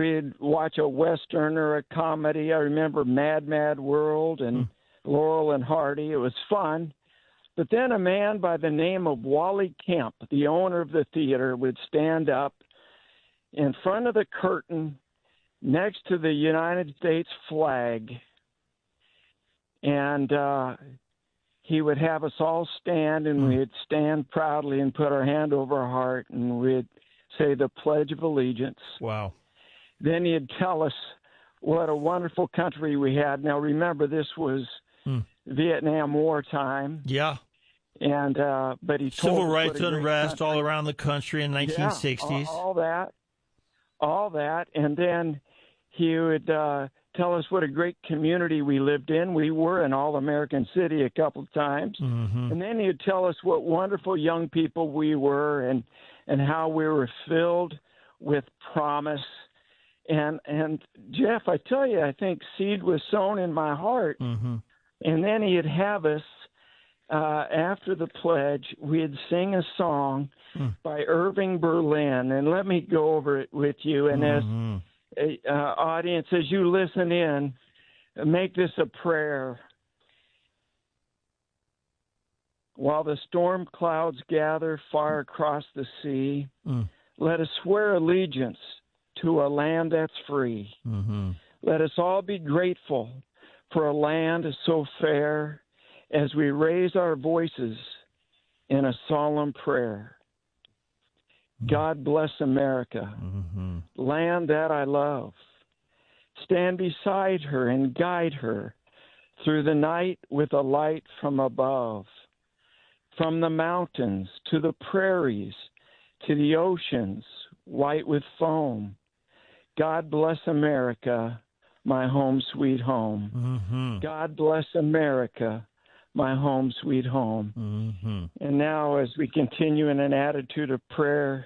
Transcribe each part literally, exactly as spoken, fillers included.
we'd watch a Western or a comedy. I remember Mad Mad World and mm. Laurel and Hardy. It was fun. But then a man by the name of Wally Kemp, the owner of the theater, would stand up in front of the curtain next to the United States flag, and uh, he would have us all stand, and we'd stand proudly and put our hand over our heart, and we'd say the Pledge of Allegiance. Wow. Then he'd tell us what a wonderful country we had. Now, remember, this was mm. Vietnam War time. Yeah. And uh, but he told Civil us rights what a unrest all around the country in nineteen sixties. Yeah, all, all that. All that. And then he would uh, tell us what a great community we lived in. We were in All-American City a couple of times. Mm-hmm. And then he would tell us what wonderful young people we were and, and how we were filled with promise. And, and Jeff, I tell you, I think seed was sown in my heart. Mm-hmm. And then he'd have us, uh, after the pledge, we'd sing a song mm. by Irving Berlin. And let me go over it with you. And mm-hmm. as uh, audience, as you listen in, make this a prayer. While the storm clouds gather far across the sea, mm. let us swear allegiance to a land that's free. Mm-hmm. Let us all be grateful for a land so fair as we raise our voices in a solemn prayer. God bless America, mm-hmm. land that I love. Stand beside her and guide her through the night with a light from above. From the mountains to the prairies to the oceans white with foam. God bless America, my home sweet home. Mm-hmm. God bless America, my home sweet home. Mm-hmm. And now as we continue in an attitude of prayer,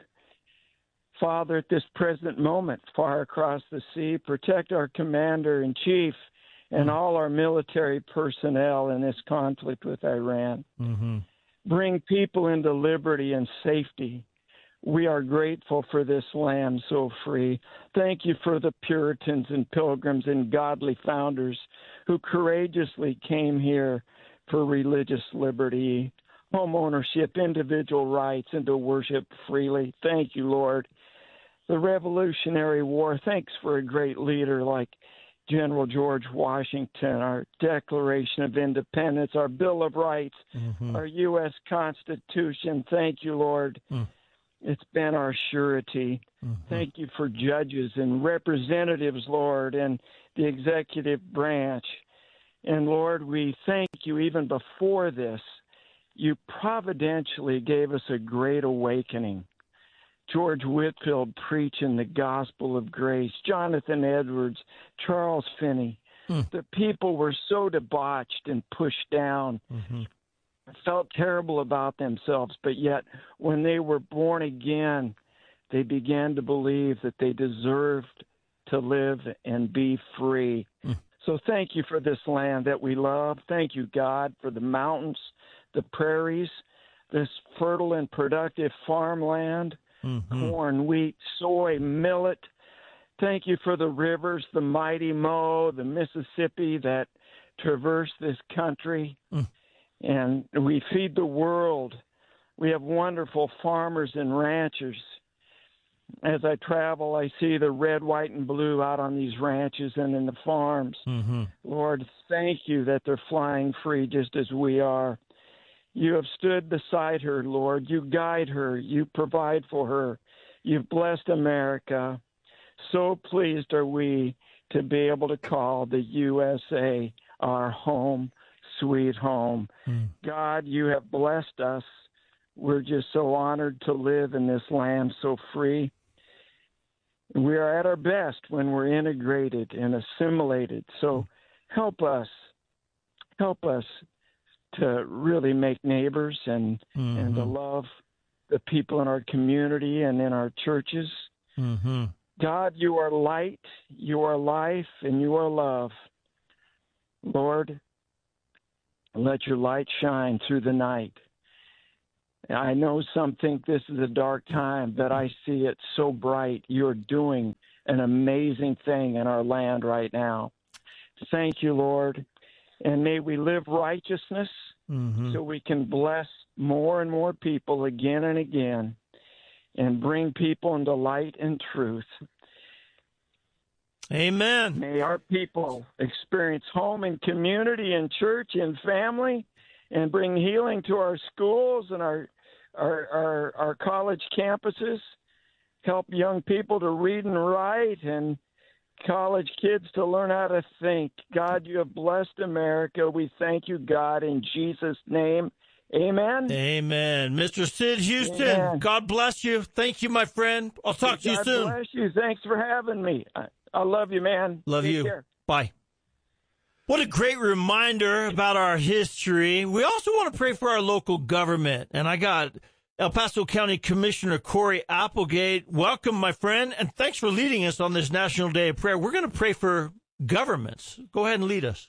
Father, at this present moment, far across the sea, protect our commander-in-chief and mm-hmm. all our military personnel in this conflict with Iran. Mm-hmm. Bring people into liberty and safety. We are grateful for this land so free. Thank you for the Puritans and pilgrims and godly founders who courageously came here for religious liberty, home ownership, individual rights, and to worship freely. Thank you, Lord. The Revolutionary War, thanks for a great leader like General George Washington, our Declaration of Independence, our Bill of Rights, mm-hmm. our U S Constitution. Thank you, Lord. Mm. It's been our surety. Mm-hmm. Thank you for judges and representatives, Lord, and the executive branch. And, Lord, we thank you even before this. You providentially gave us a great awakening. George Whitefield preaching the gospel of grace, Jonathan Edwards, Charles Finney. Mm. The people were so debauched and pushed down. Mm-hmm. Felt terrible about themselves, but yet when they were born again, they began to believe that they deserved to live and be free. Mm. So thank you for this land that we love. Thank you, God, for the mountains, the prairies, this fertile and productive farmland, mm-hmm. corn, wheat, soy, millet. Thank you for the rivers, the mighty Mo, the Mississippi that traverse this country. Mm. And we feed the world. We have wonderful farmers and ranchers. As I travel, I see the red, white, and blue out on these ranches and in the farms. Mm-hmm. Lord, thank you that they're flying free just as we are. You have stood beside her, Lord. You guide her. You provide for her. You've blessed America. So pleased are we to be able to call the U S A our home, sweet home. Mm. God, you have blessed us. We're just so honored to live in this land so free. We are at our best when we're integrated and assimilated. So help us, help us to really make neighbors and, mm-hmm. and to love the people in our community and in our churches. Mm-hmm. God, you are light, you are life, and you are love. Lord, let your light shine through the night. I know some think this is a dark time, but I see it so bright. You're doing an amazing thing in our land right now. Thank you, Lord. And may we live righteousness mm-hmm. so we can bless more and more people again and again and bring people into light and truth. Amen. May our people experience home and community and church and family and bring healing to our schools and our our our, our college campuses. Help young people to read and write and college kids to learn how to think. God, you have blessed America. We thank you, God, in Jesus' name. Amen. Amen. Mister Sid Houston, Amen. God bless you. Thank you, my friend. I'll talk to you soon. God bless you. Thanks for having me. I, I love you, man. Love Take you. care. Bye. What a great reminder about our history. We also want to pray for our local government. And I got El Paso County Commissioner Corey Applegate. Welcome, my friend, and thanks for leading us on this National Day of Prayer. We're going to pray for governments. Go ahead and lead us.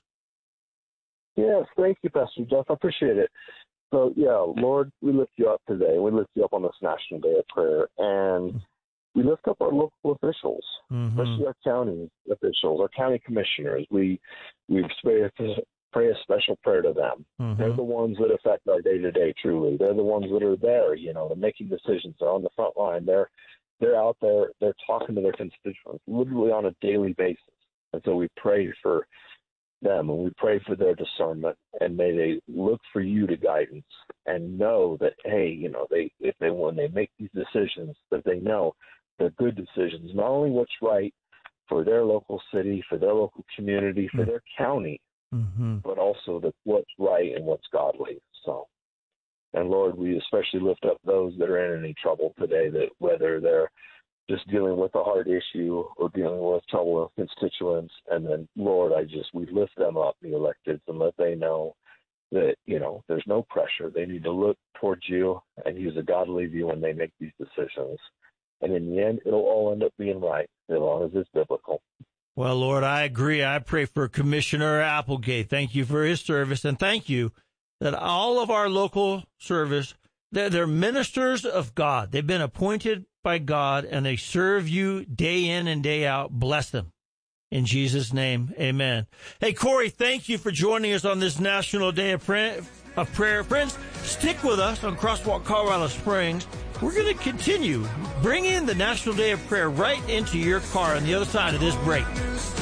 Yes, thank you, Pastor Jeff. I appreciate it. So, yeah, Lord, we lift you up today. We lift you up on this National Day of Prayer, and we lift up our local officials, mm-hmm. especially our county officials, our county commissioners. We we pray, pray a special prayer to them. Mm-hmm. They're the ones that affect our day-to-day, truly. They're the ones that are there, you know, they're making decisions. They're on the front line. They're, they're out there. They're talking to their constituents literally on a daily basis. And so we pray for them, and we pray for their discernment, and may they look for you to guidance and know that, hey, you know, they if they when they make these decisions, that they know they're good decisions, not only what's right for their local city, for their local community, for mm-hmm. their county, mm-hmm. but also that what's right and what's godly. So, and Lord, we especially lift up those that are in any trouble today, that whether they're just dealing with a hard issue or dealing with trouble with constituents. And then, Lord, I just, we lift them up, the electeds, and let they know that, you know, there's no pressure. They need to look towards you and use a godly view when they make these decisions. And in the end, it'll all end up being right, as long as it's biblical. Well, Lord, I agree. I pray for Commissioner Applegate. Thank you for his service. And thank you that all of our local service, they're, they're ministers of God. They've been appointed by God, and they serve you day in and day out. Bless them. In Jesus' name, amen. Hey, Corey, thank you for joining us on this National Day of Prayer. Of prayer. Friends, stick with us on Crosswalk Colorado Springs. We're going to continue bringing the National Day of Prayer right into your car on the other side of this break.